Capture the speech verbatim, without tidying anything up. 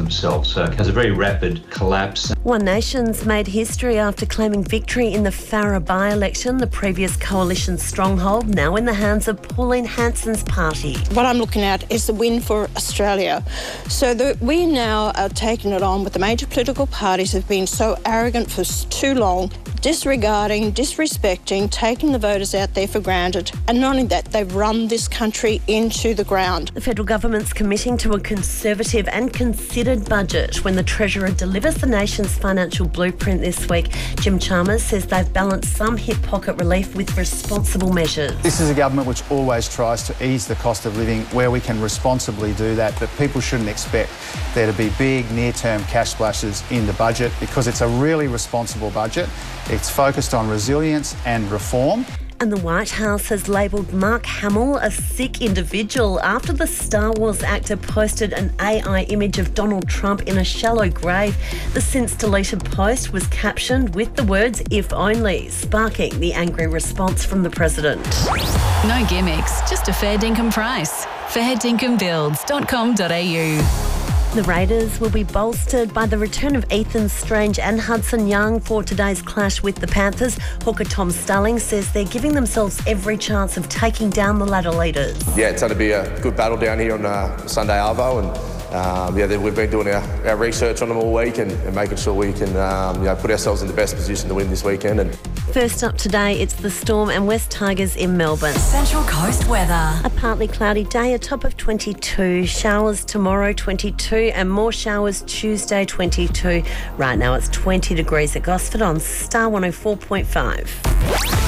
themselves. So it has a very rapid collapse. One Nation's made history after claiming victory in the Farrer by-election, the previous coalition stronghold, now in the hands of Pauline Hanson's party. What I'm looking at is the win for Australia. So that we now are taking it on with the major political parties have been so arrogant for too long, disregarding, disrespecting, taking the voters out there for granted, and not only that, they've run this country into the ground. The federal government's committing to a conservative and considered budget when the Treasurer delivers the nation's financial blueprint this week. Jim Chalmers says they've balanced some hip pocket relief with responsible measures. This is a government which always tries to ease the cost of living where we can responsibly do that, but people shouldn't expect there to be big near-term cash splashes in the budget because it's a really responsible budget. It's focused on resilience and reform. And the White House has labelled Mark Hamill a sick individual after the Star Wars actor posted an A I image of Donald Trump in a shallow grave. The since-deleted post was captioned with the words, "if only," sparking the angry response from the president. No gimmicks, just a fair dinkum price. fair dinkum builds dot com dot a u. The Raiders will be bolstered by the return of Ethan Strange and Hudson Young for today's clash with the Panthers. Hooker Tom Starling says they're giving themselves every chance of taking down the ladder leaders. Yeah, it's going to be a good battle down here on uh, Sunday Arvo, and um, yeah, we've been doing our, our research on them all week and, and making sure we can um, you know, put ourselves in the best position to win this weekend. And First up today, it's the Storm and West Tigers in Melbourne. Central Coast weather. A partly cloudy day, a top of twenty-two. Showers tomorrow, twenty-two, and more showers Tuesday, twenty-two. Right now it's twenty degrees at Gosford on Star one oh four point five.